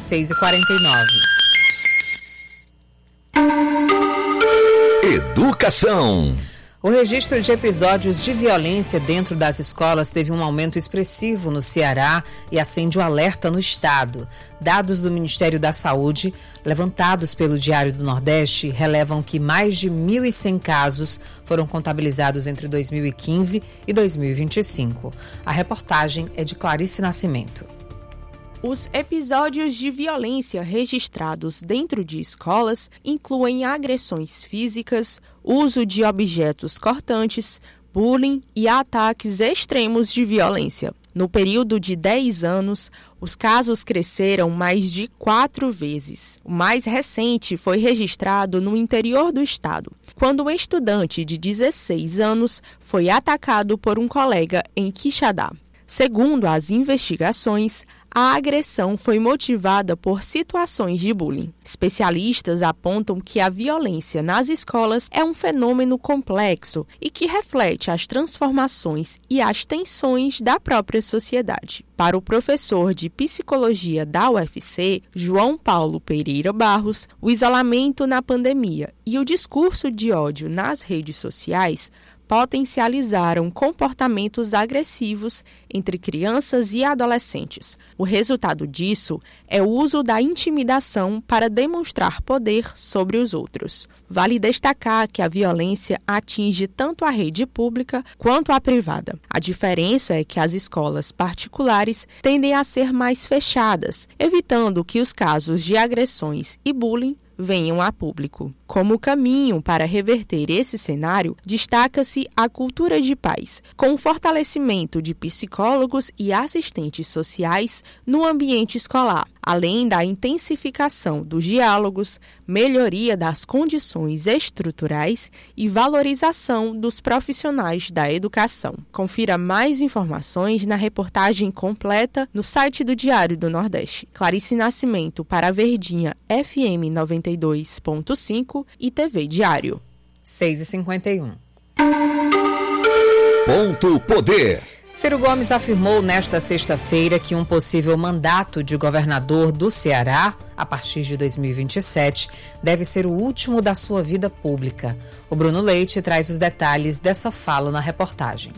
6h49. Educação. O registro de episódios de violência dentro das escolas teve um aumento expressivo no Ceará e acende o alerta no estado. Dados do Ministério da Saúde, levantados pelo Diário do Nordeste, relevam que mais de 1.100 casos foram contabilizados entre 2015 e 2025. A reportagem é de Clarice Nascimento. Os episódios de violência registrados dentro de escolas incluem agressões físicas, uso de objetos cortantes, bullying e ataques extremos de violência. No período de 10 anos, os casos cresceram mais de 4 vezes. O mais recente foi registrado no interior do estado, quando um estudante de 16 anos foi atacado por um colega em Quixadá. Segundo as investigações, a agressão foi motivada por situações de bullying. Especialistas apontam que a violência nas escolas é um fenômeno complexo e que reflete as transformações e as tensões da própria sociedade. Para o professor de psicologia da UFC, João Paulo Pereira Barros, o isolamento na pandemia e o discurso de ódio nas redes sociais potencializaram comportamentos agressivos entre crianças e adolescentes. O resultado disso é o uso da intimidação para demonstrar poder sobre os outros. Vale destacar que a violência atinge tanto a rede pública quanto a privada. A diferença é que as escolas particulares tendem a ser mais fechadas, evitando que os casos de agressões e bullying venham a público. Como caminho para reverter esse cenário, destaca-se a cultura de paz, com o fortalecimento de psicólogos e assistentes sociais no ambiente escolar, além da intensificação dos diálogos, melhoria das condições estruturais e valorização dos profissionais da educação. Confira mais informações na reportagem completa no site do Diário do Nordeste. Clarice Nascimento para a Verdinha FM 92.5 e TV Diário. 6h51. Ponto Poder. Ciro Gomes afirmou nesta sexta-feira que um possível mandato de governador do Ceará, a partir de 2027, deve ser o último da sua vida pública. O Bruno Leite traz os detalhes dessa fala na reportagem.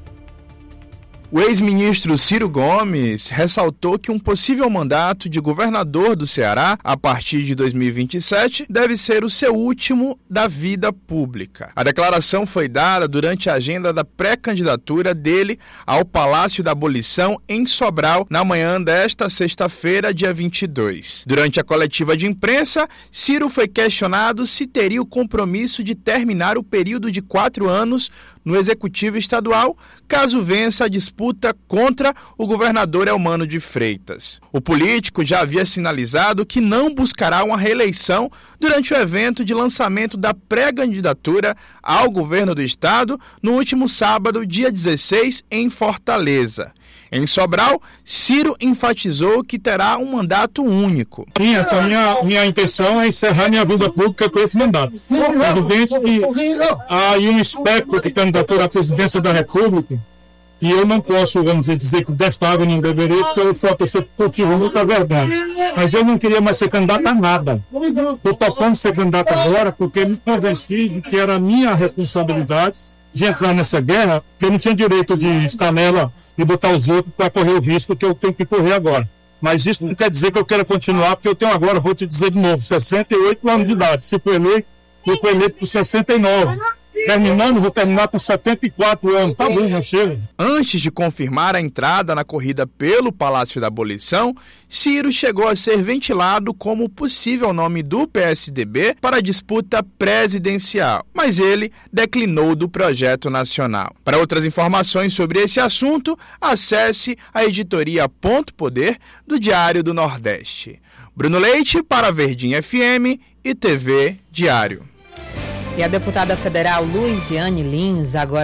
O ex-ministro Ciro Gomes ressaltou que um possível mandato de governador do Ceará, a partir de 2027, deve ser o seu último da vida pública. A declaração foi dada durante a agenda da pré-candidatura dele ao Palácio da Abolição, em Sobral, na manhã desta sexta-feira, dia 22. Durante a coletiva de imprensa, Ciro foi questionado se teria o compromisso de terminar o período de 4 anos no Executivo Estadual, caso vença a disputa contra o governador Eumano de Freitas. O político já havia sinalizado que não buscará uma reeleição durante o evento de lançamento da pré-candidatura ao governo do estado no último sábado, dia 16, em Fortaleza. Em Sobral, Ciro enfatizou que terá um mandato único. Sim, essa minha intenção é encerrar minha vida pública com esse mandato. É evidente que há aí um espectro de candidatura à presidência da República e eu não posso, vamos dizer que desta água não beberei, porque eu sou a pessoa que cultiva muita verdade. Mas eu não queria mais ser candidato a nada. Estou topando ser candidato agora porque me convenci de que era a minha responsabilidade de entrar nessa guerra, que eu não tinha direito de estar nela e botar os outros para correr o risco que eu tenho que correr agora. Mas isso não quer dizer que eu quero continuar, porque eu tenho agora, vou te dizer de novo, 68 anos de idade. Se for eleito, eu fui eleito por 69. Terminando, vou terminar com 74 anos. Tá bom, já chega. Antes de confirmar a entrada na corrida pelo Palácio da Abolição, Ciro chegou a ser ventilado como possível nome do PSDB para a disputa presidencial, mas ele declinou do projeto nacional. Para outras informações sobre esse assunto, acesse a editoria Ponto Poder do Diário do Nordeste. Bruno Leite para a Verdinha FM e TV Diário. E a deputada federal Luiziane Lins agora